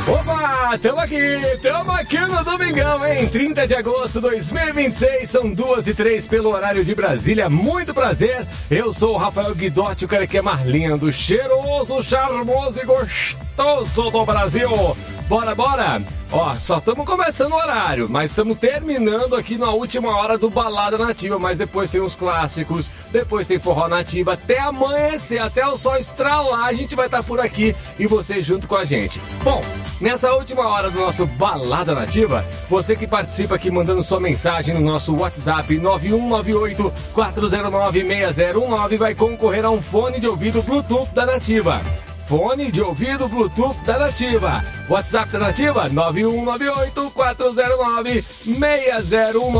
Opa, tamo aqui no domingão, hein? 30 de agosto de 2026, são 2h03 pelo horário de Brasília. Muito prazer, eu sou o Rafael Guidotti, o cara que é mais lindo, cheiroso, charmoso e gostoso do Brasil. Bora! Ó, só estamos começando o horário, mas estamos terminando aqui na última hora do Balada Nativa, mas depois tem os clássicos, depois tem forró nativa, até amanhecer, até o sol estralar, a gente vai estar por aqui e você junto com a gente. Bom, nessa última hora do nosso Balada Nativa, você que participa aqui mandando sua mensagem no nosso WhatsApp 9198-409-6019 vai concorrer a um fone de ouvido Bluetooth da Nativa. Fone de ouvido Bluetooth da Nativa. WhatsApp da Nativa 9198-409-6019.